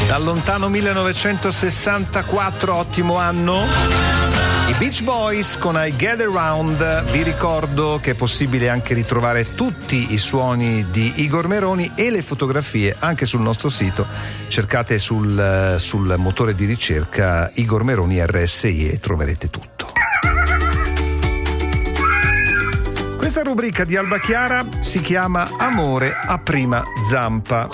Dal lontano 1964, ottimo anno. I Beach Boys con I Get Around. Vi ricordo che è possibile anche ritrovare tutti i suoni di Igor Meroni e le fotografie anche sul nostro sito. Cercate sul motore di ricerca Igor Meroni RSI e troverete tutto. Questa rubrica di Alba Chiara si chiama Amore a prima zampa.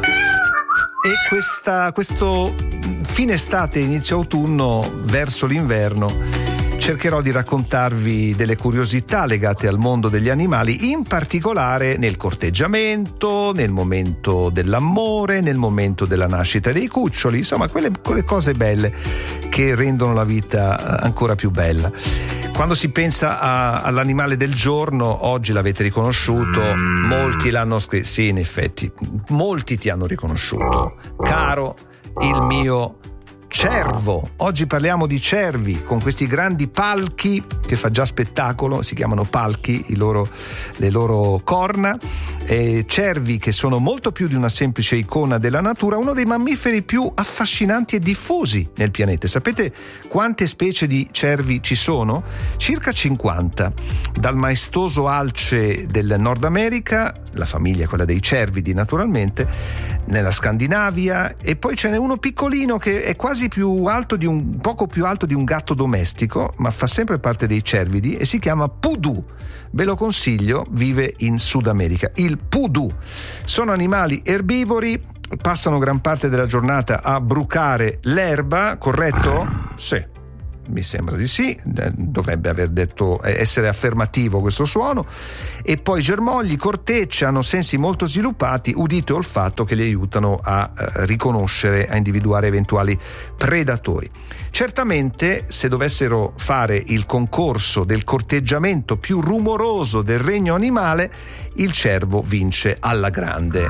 E questo fine estate, inizio autunno, verso l'inverno, cercherò di raccontarvi delle curiosità legate al mondo degli animali, in particolare nel corteggiamento, nel momento dell'amore, nel momento della nascita dei cuccioli, insomma quelle cose belle che rendono la vita ancora più bella. Quando si pensa all'animale del giorno, oggi l'avete riconosciuto, molti l'hanno scritto, sì, in effetti, molti ti hanno riconosciuto. Caro, il mio cervo. Oggi parliamo di cervi con questi grandi palchi che fa già spettacolo, si chiamano palchi le loro corna, cervi che sono molto più di una semplice icona della natura, uno dei mammiferi più affascinanti e diffusi nel pianeta. Sapete quante specie di cervi ci sono? Circa 50, dal maestoso alce del Nord America, la famiglia quella dei cervidi naturalmente, nella Scandinavia, e poi ce n'è uno piccolino che è quasi poco più alto di un gatto domestico, ma fa sempre parte dei cervidi e si chiama pudù. Ve lo consiglio, vive in Sud America. Il pudù. Sono animali erbivori, passano gran parte della giornata a brucare l'erba, corretto? Sì. Mi sembra di sì, dovrebbe aver detto, essere affermativo questo suono. E poi germogli, cortecce, hanno sensi molto sviluppati, udito e olfatto, che li aiutano a riconoscere, a individuare eventuali predatori. Certamente, se dovessero fare il concorso del corteggiamento più rumoroso del regno animale, il cervo vince alla grande.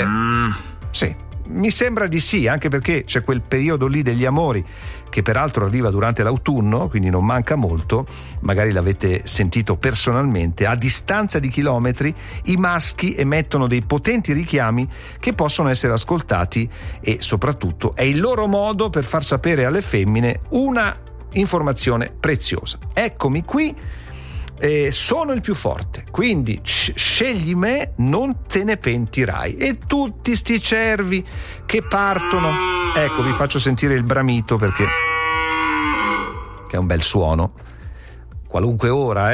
Sì. Mi sembra di sì, anche perché c'è quel periodo lì degli amori che peraltro arriva durante l'autunno, quindi non manca molto, magari l'avete sentito personalmente, a distanza di chilometri i maschi emettono dei potenti richiami che possono essere ascoltati e soprattutto è il loro modo per far sapere alle femmine una informazione preziosa. Eccomi qui, sono il più forte, quindi scegli me, non te ne pentirai. E tutti sti cervi che partono, ecco, vi faccio sentire il bramito perché che è un bel suono, qualunque ora,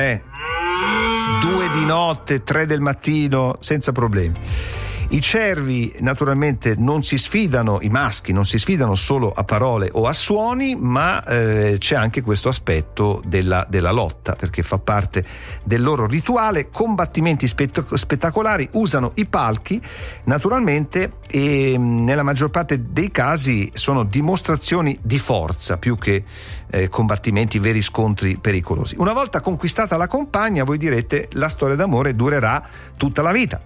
2 di notte, 3 del mattino, senza problemi. I cervi naturalmente non si sfidano, i maschi non si sfidano solo a parole o a suoni, ma c'è anche questo aspetto della lotta, perché fa parte del loro rituale. Combattimenti spettacolari, usano i palchi naturalmente e nella maggior parte dei casi sono dimostrazioni di forza più che combattimenti, veri scontri pericolosi. Una volta conquistata la compagna, voi direte la storia d'amore durerà tutta la vita.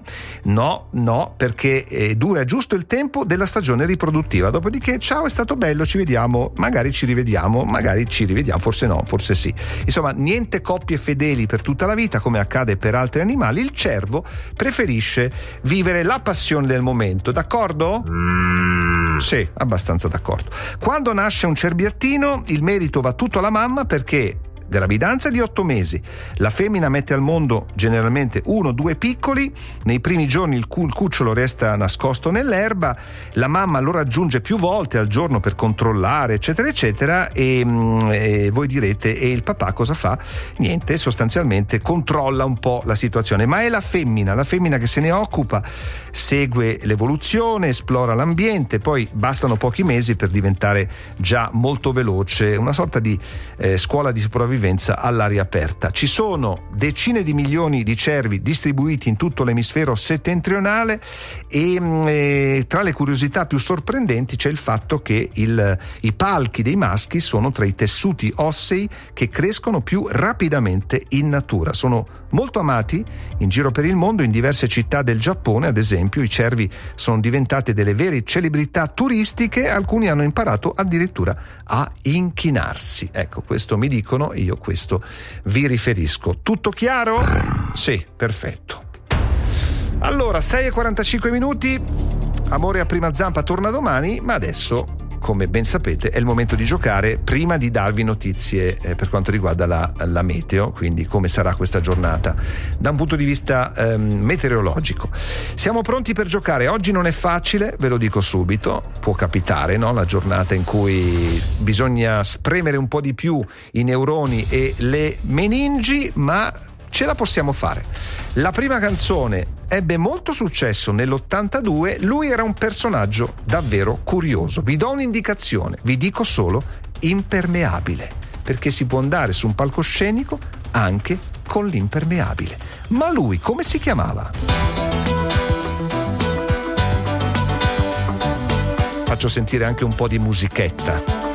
No, perché dura giusto il tempo della stagione riproduttiva. Dopodiché, ciao, è stato bello, ci vediamo, magari ci rivediamo, forse no, forse sì. Insomma, niente coppie fedeli per tutta la vita, come accade per altri animali. Il cervo preferisce vivere la passione del momento, d'accordo? Sì, abbastanza d'accordo. Quando nasce un cerbiattino, il merito va tutto alla mamma, perché gravidanza di 8 mesi, la femmina mette al mondo generalmente 1-2 piccoli, nei primi giorni il cucciolo resta nascosto nell'erba, la mamma lo raggiunge più volte al giorno per controllare eccetera eccetera e voi direte, e il papà cosa fa? Niente, sostanzialmente controlla un po' la situazione, ma è la femmina che se ne occupa, segue l'evoluzione, esplora l'ambiente, poi bastano pochi mesi per diventare già molto veloce, una sorta di scuola di sopravvivenza all'aria aperta. Ci sono decine di milioni di cervi distribuiti in tutto l'emisfero settentrionale e tra le curiosità più sorprendenti c'è il fatto che i palchi dei maschi sono tra i tessuti ossei che crescono più rapidamente in natura. Sono molto amati in giro per il mondo, in diverse città del Giappone, ad esempio, i cervi sono diventate delle vere celebrità turistiche, alcuni hanno imparato addirittura a inchinarsi. Ecco, questo mi dicono e io questo vi riferisco. Tutto chiaro? Sì, perfetto. Allora, 6:45 minuti. Amore a prima zampa torna domani, ma adesso, come ben sapete, è il momento di giocare prima di darvi notizie per quanto riguarda la meteo, quindi come sarà questa giornata da un punto di vista meteorologico. Siamo pronti per giocare. Oggi non è facile, ve lo dico subito, può capitare, no? La giornata in cui bisogna spremere un po' di più i neuroni e le meningi, ma ce la possiamo fare. La prima canzone ebbe molto successo nell'82, lui era un personaggio davvero curioso. Vi do un'indicazione, vi dico solo impermeabile, perché si può andare su un palcoscenico anche con l'impermeabile. Ma lui come si chiamava? Faccio sentire anche un po' di musichetta.